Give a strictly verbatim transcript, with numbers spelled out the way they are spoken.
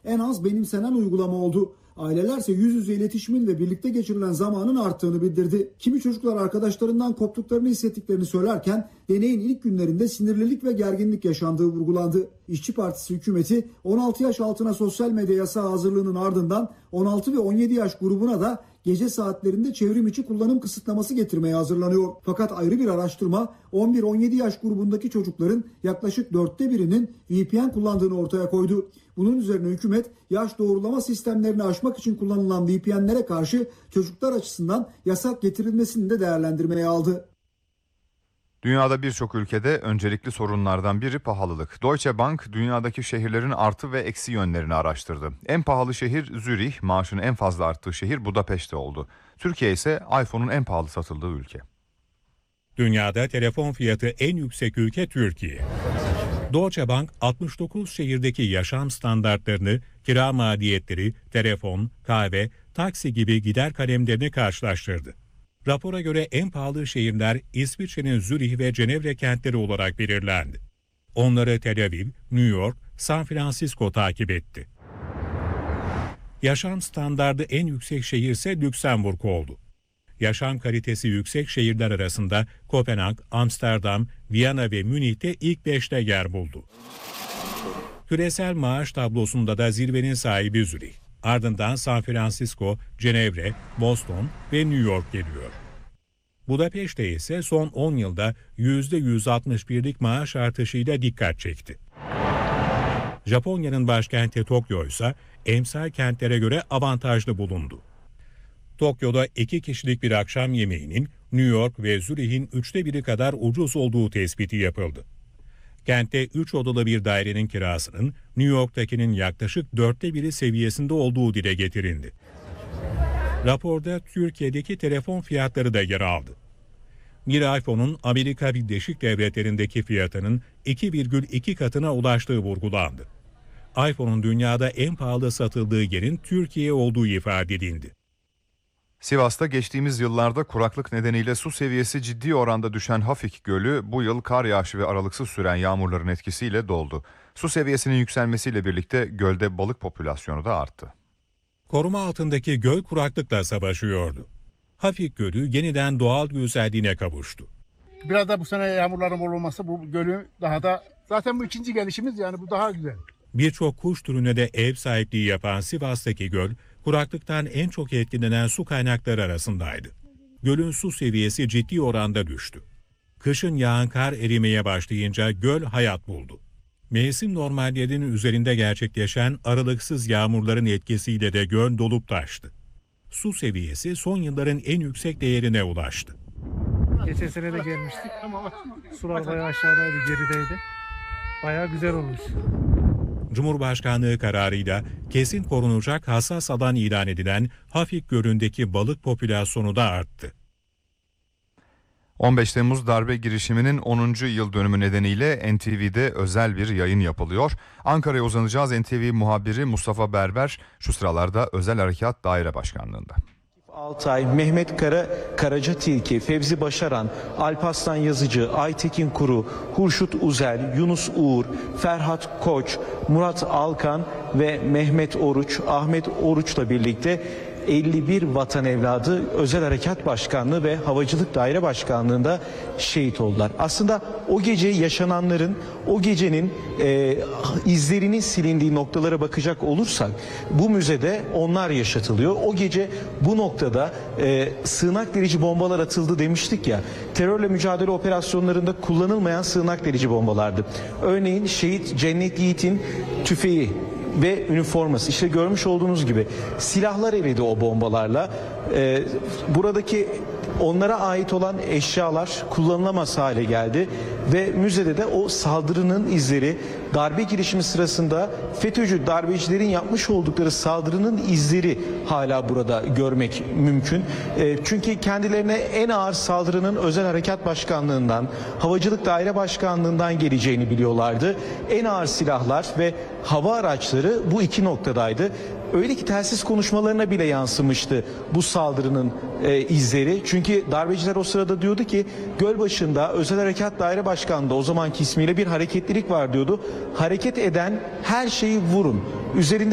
en az benimsenen uygulama oldu. Ailelerse yüz yüze iletişimin ve birlikte geçirilen zamanın arttığını bildirdi. Kimi çocuklar arkadaşlarından koptuklarını hissettiklerini söylerken deneyin ilk günlerinde sinirlilik ve gerginlik yaşandığı vurgulandı. İşçi Partisi hükümeti on altı yaş altına sosyal medya yasağı hazırlığının ardından on altı ve on yedi yaş grubuna da gece saatlerinde çevrim içi kullanım kısıtlaması getirmeye hazırlanıyor. Fakat ayrı bir araştırma on bir on yedi yaş grubundaki çocukların yaklaşık dörtte birinin V P N kullandığını ortaya koydu. Bunun üzerine hükümet yaş doğrulama sistemlerini aşmak için kullanılan V P N'lere karşı çocuklar açısından yasak getirilmesini de değerlendirmeye aldı. Dünyada birçok ülkede öncelikli sorunlardan biri pahalılık. Deutsche Bank dünyadaki şehirlerin artı ve eksi yönlerini araştırdı. En pahalı şehir Zürih, maaşın en fazla arttığı şehir Budapeşte oldu. Türkiye ise iPhone'un en pahalı satıldığı ülke. Dünyada telefon fiyatı en yüksek ülke Türkiye. Deutsche Bank altmış dokuz şehirdeki yaşam standartlarını, kira maliyetleri, telefon, kahve, taksi gibi gider kalemlerini karşılaştırdı. Rapora göre en pahalı şehirler İsviçre'nin Zürih ve Cenevre kentleri olarak belirlendi. Onları Tel Aviv, New York, San Francisco takip etti. Yaşam standardı en yüksek şehir ise Lüksemburg oldu. Yaşam kalitesi yüksek şehirler arasında Kopenhag, Amsterdam, Viyana ve Münih'te ilk beşte yer buldu. Küresel maaş tablosunda da zirvenin sahibi Zürih. Ardından San Francisco, Cenevre, Boston ve New York geliyor. Budapeşte ise son on yılda yüzde yüz altmış birlik maaş artışıyla dikkat çekti. Japonya'nın başkenti Tokyo ise emsal kentlere göre avantajlı bulundu. Tokyo'da iki kişilik bir akşam yemeğinin New York ve Zürih'in üçte biri kadar ucuz olduğu tespiti yapıldı. Kentte üç odalı bir dairenin kirasının New York'takinin yaklaşık dörtte biri seviyesinde olduğu dile getirildi. Raporda Türkiye'deki telefon fiyatları da yer aldı. Bir iPhone'un Amerika Birleşik Devletleri'ndeki fiyatının iki virgül iki katına ulaştığı vurgulandı. iPhone'un dünyada en pahalı satıldığı yerin Türkiye olduğu ifade edildi. Sivas'ta geçtiğimiz yıllarda kuraklık nedeniyle su seviyesi ciddi oranda düşen Hafik Gölü bu yıl kar yağışı ve aralıksız süren yağmurların etkisiyle doldu. Su seviyesinin yükselmesiyle birlikte gölde balık popülasyonu da arttı. Koruma altındaki göl kuraklıkla savaşıyordu. Hafik Gölü yeniden doğal güzelliğine kavuştu. Biraz da bu sene yağmurların bol olması bu gölü daha da, zaten bu ikinci gelişimiz, yani bu daha güzel. Birçok kuş türüne de ev sahipliği yapan Sivas'taki göl, kuraklıktan en çok etkilenen su kaynakları arasındaydı. Gölün su seviyesi ciddi oranda düştü. Kışın yağan kar erimeye başlayınca göl hayat buldu. Mevsim normallerinin üzerinde gerçekleşen aralıksız yağmurların etkisiyle de göl dolup taştı. Su seviyesi son yılların en yüksek değerine ulaştı. Geçen sene de gelmiştik. Sular bayağı aşağıdaydı, gerideydi. Bayağı güzel olmuş. Cumhurbaşkanlığı kararıyla kesin korunacak hassas alan ilan edilen Hafik Gölü'ndeki balık popülasyonu da arttı. on beş Temmuz darbe girişiminin onuncu yıl dönümü nedeniyle N T V'de özel bir yayın yapılıyor. Ankara'ya uzanacağız. N T V muhabiri Mustafa Berber şu sıralarda Özel Harekat Daire Başkanlığı'nda. Altay, Mehmet Kara, Karaca Tilki, Fevzi Başaran, Alparslan Yazıcı, Aytekin Kuru, Hurşut Uzel, Yunus Uğur, Ferhat Koç, Murat Alkan ve Mehmet Oruç, Ahmet Oruç'la birlikte elli bir vatan evladı Özel Harekat Başkanlığı ve Havacılık Daire Başkanlığı'nda şehit oldular. Aslında o gece yaşananların, o gecenin e, izlerinin silindiği noktalara bakacak olursak bu müzede onlar yaşatılıyor. O gece bu noktada e, sığınak delici bombalar atıldı demiştik ya, terörle mücadele operasyonlarında kullanılmayan sığınak delici bombalardı. Örneğin şehit Cennet Yiğit'in tüfeği ve üniforması, işte görmüş olduğunuz gibi silahlar eridi o bombalarla. Ee, buradaki onlara ait olan eşyalar kullanılamaz hale geldi ve müzede de o saldırının izleri, darbe girişimi sırasında FETÖ'cü darbecilerin yapmış oldukları saldırının izleri hala burada görmek mümkün. E, çünkü kendilerine en ağır saldırının Özel Harekat Başkanlığı'ndan, Havacılık Daire Başkanlığı'ndan geleceğini biliyorlardı. En ağır silahlar ve hava araçları bu iki noktadaydı. Öyle ki telsiz konuşmalarına bile yansımıştı bu saldırının e, izleri. Çünkü darbeciler o sırada diyordu ki Gölbaşı'nda Özel Harekat Daire Başkanlığı'nda o zamanki ismiyle bir hareketlilik var diyordu. Hareket eden her şeyi vurun. Üzerinde